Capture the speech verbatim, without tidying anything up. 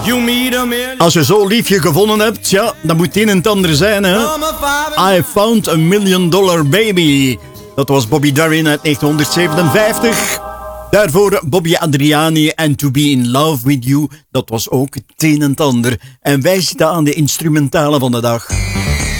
Als je zo liefje gevonden hebt, ja, dan moet het een en het ander zijn, hè. I Found a Million Dollar Baby. Dat was Bobby Darin uit negentien zevenenvijftig. Daarvoor Bobby Adriani en To Be In Love With You. Dat was ook het een en het ander. En wij zitten aan de instrumentalen van de dag.